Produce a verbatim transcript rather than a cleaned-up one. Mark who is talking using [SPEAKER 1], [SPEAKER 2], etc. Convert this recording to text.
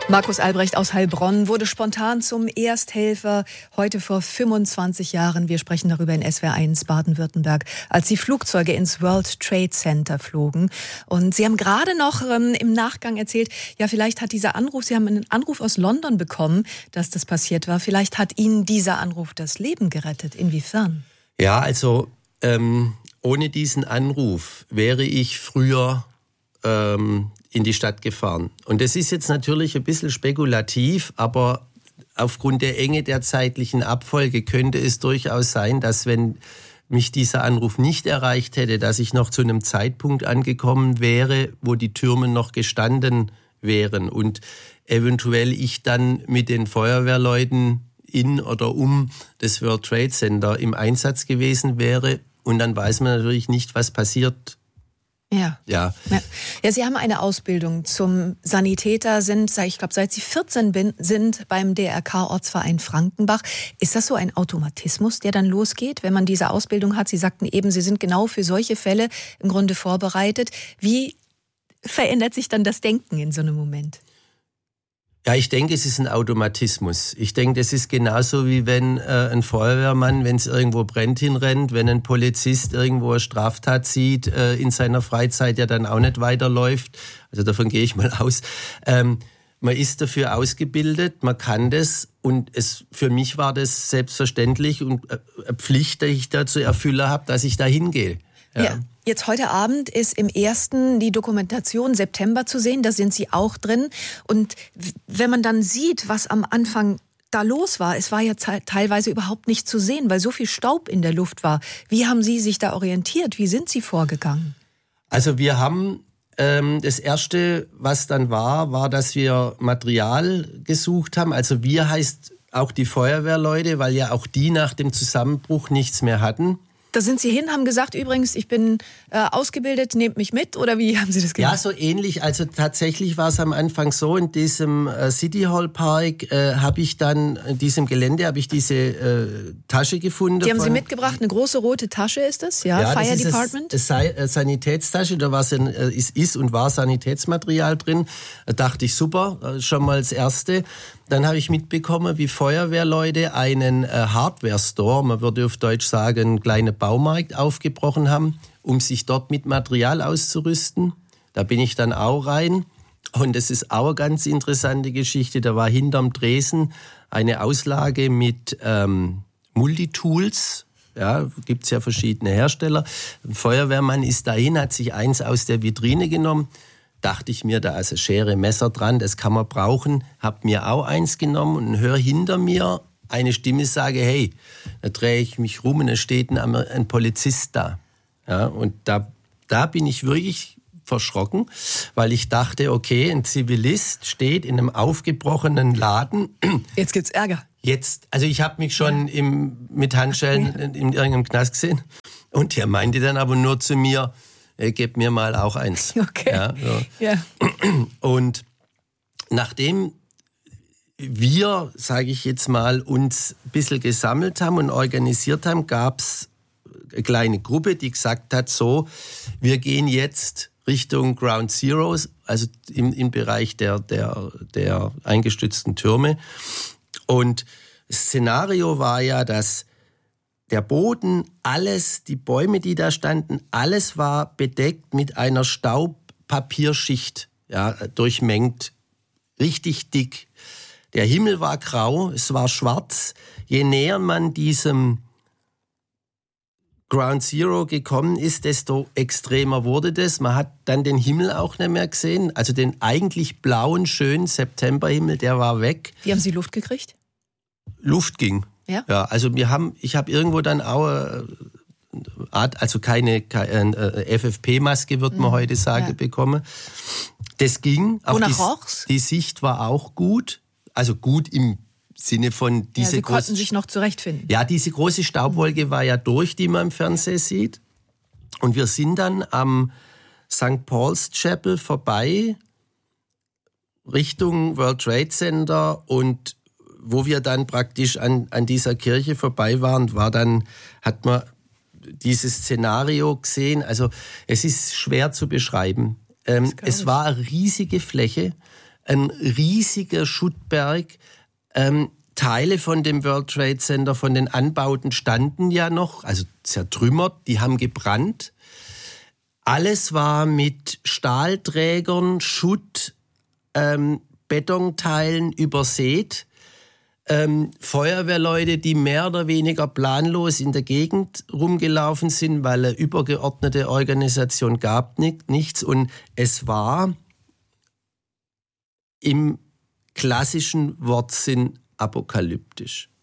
[SPEAKER 1] Markus Albrecht aus Heilbronn wurde spontan zum Ersthelfer heute vor fünfundzwanzig Jahren. Wir sprechen darüber in S W R eins Baden-Württemberg, als die Flugzeuge ins World Trade Center flogen. Und Sie haben gerade noch ähm, im Nachgang erzählt, ja, vielleicht hat dieser Anruf, Sie haben einen Anruf aus London bekommen, dass das passiert war. Vielleicht hat Ihnen dieser Anruf das Leben gerettet. Inwiefern?
[SPEAKER 2] Ja, also ähm, ohne diesen Anruf wäre ich früher ähm, in die Stadt gefahren. Und das ist jetzt natürlich ein bisschen spekulativ, aber aufgrund der Enge der zeitlichen Abfolge könnte es durchaus sein, dass wenn mich dieser Anruf nicht erreicht hätte, dass ich noch zu einem Zeitpunkt angekommen wäre, wo die Türme noch gestanden wären und eventuell ich dann mit den Feuerwehrleuten in oder um das World Trade Center im Einsatz gewesen wäre. Und dann weiß man natürlich nicht, was passiert.
[SPEAKER 1] Ja.
[SPEAKER 2] Ja.
[SPEAKER 1] Ja. Ja, Sie haben eine Ausbildung zum Sanitäter, sind, ich glaube, seit Sie vierzehn bin, sind beim D R K-Ortsverein Frankenbach. Ist das so ein Automatismus, der dann losgeht, wenn man diese Ausbildung hat? Sie sagten eben, Sie sind genau für solche Fälle im Grunde vorbereitet. Wie verändert sich dann das Denken in so einem Moment?
[SPEAKER 2] Ja, ich denke, es ist ein Automatismus. Ich denke, das ist genauso wie wenn äh, ein Feuerwehrmann, wenn es irgendwo brennt, hinrennt, wenn ein Polizist irgendwo eine Straftat sieht, äh, in seiner Freizeit ja dann auch nicht weiterläuft. Also davon gehe ich mal aus. Ähm, man ist dafür ausgebildet, man kann das und es für mich war das selbstverständlich und äh, eine Pflicht, die ich da zu erfüllen habe, dass ich da hingehe.
[SPEAKER 1] Ja. ja. Jetzt heute Abend ist im ersten die Dokumentation September zu sehen, da sind Sie auch drin. Und wenn man dann sieht, was am Anfang da los war, es war ja teilweise überhaupt nicht zu sehen, weil so viel Staub in der Luft war. Wie haben Sie sich da orientiert? Wie sind Sie vorgegangen?
[SPEAKER 2] Also wir haben, ähm, das Erste, was dann war, war, dass wir Material gesucht haben. Also wir heißt auch die Feuerwehrleute, weil ja auch die nach dem Zusammenbruch nichts mehr hatten.
[SPEAKER 1] Da sind Sie hin, haben gesagt, übrigens, ich bin äh, ausgebildet, nehmt mich mit, oder wie haben Sie das gemacht?
[SPEAKER 2] Ja, so ähnlich. Also tatsächlich war es am Anfang so, in diesem äh, City Hall Park äh, habe ich dann, in diesem Gelände habe ich diese äh, Tasche gefunden.
[SPEAKER 1] Die haben
[SPEAKER 2] von,
[SPEAKER 1] Sie mitgebracht, eine große rote Tasche ist das, ja,
[SPEAKER 2] ja
[SPEAKER 1] Fire
[SPEAKER 2] das ist
[SPEAKER 1] Department?
[SPEAKER 2] Das, das Sanitätstasche, da war äh, ist, ist und war Sanitätsmaterial drin. Da dachte ich, super, schon mal das Erste. Dann habe ich mitbekommen, wie Feuerwehrleute einen äh, Hardware-Store, man würde auf Deutsch sagen, einen kleinen Baumarkt aufgebrochen haben, um sich dort mit Material auszurüsten. Da bin ich dann auch rein. Und das ist auch eine ganz interessante Geschichte. Da war hinterm Tresen eine Auslage mit ähm, Multitools. Ja, gibt's ja verschiedene Hersteller. Ein Feuerwehrmann ist dahin, hat sich eins aus der Vitrine genommen. Dachte ich mir, da ist eine Schere, Messer dran, das kann man brauchen. Hab mir auch eins genommen und höre hinter mir eine Stimme sage, hey, da drehe ich mich rum und da steht ein, ein Polizist da. Ja, und da, da bin ich wirklich verschrocken, weil ich dachte, okay, ein Zivilist steht in einem aufgebrochenen Laden.
[SPEAKER 1] Jetzt gibt's Ärger.
[SPEAKER 2] Jetzt, also ich habe mich schon im, mit Handschellen in, in irgendeinem Knast gesehen und der meinte dann aber nur zu mir, Äh, gib mir mal auch eins.
[SPEAKER 1] Okay.
[SPEAKER 2] Ja, so.
[SPEAKER 1] Ja.
[SPEAKER 2] Und nachdem wir, sage ich jetzt mal, uns ein bisschen gesammelt haben und organisiert haben, gab es eine kleine Gruppe, die gesagt hat, so, wir gehen jetzt Richtung Ground Zeroes, also im, im Bereich der, der, der eingestützten Türme. Und das Szenario war ja, dass der Boden, alles, die Bäume, die da standen, alles war bedeckt mit einer Staubpapierschicht, ja, durchmengt, richtig dick. Der Himmel war grau, es war schwarz. Je näher man diesem Ground Zero gekommen ist, desto extremer wurde das. Man hat dann den Himmel auch nicht mehr gesehen, also den eigentlich blauen, schönen Septemberhimmel, der war weg.
[SPEAKER 1] Wie haben Sie Luft gekriegt?
[SPEAKER 2] Luft ging.
[SPEAKER 1] Ja?
[SPEAKER 2] Ja, also wir haben, ich habe irgendwo dann auch, äh, also keine, keine äh, F F P-Maske, wird man mhm. heute sagen, ja. bekommen. Das ging. Auch
[SPEAKER 1] Wonach
[SPEAKER 2] die,
[SPEAKER 1] roch's?
[SPEAKER 2] Die Sicht war auch gut, also gut im Sinne von diese
[SPEAKER 1] ja, Sie
[SPEAKER 2] große,
[SPEAKER 1] konnten sich noch zurechtfinden.
[SPEAKER 2] Ja, diese große Staubwolke war ja durch, die man im Fernsehen sieht. Und wir sind dann am Sankt Paul's Chapel vorbei, Richtung World Trade Center, und wo wir dann praktisch an, an dieser Kirche vorbei waren, war dann, hat man dieses Szenario gesehen. Also es ist schwer zu beschreiben. Ähm, es war eine riesige Fläche. ein riesiger Schuttberg. Ähm, Teile von dem World Trade Center, von den Anbauten standen ja noch, also zertrümmert, die haben gebrannt. Alles war mit Stahlträgern, Schutt, ähm, Betonteilen übersät. Ähm, Feuerwehrleute, die mehr oder weniger planlos in der Gegend rumgelaufen sind, weil eine übergeordnete Organisation gab nicht, nichts. Und es war im klassischen Wortsinn apokalyptisch.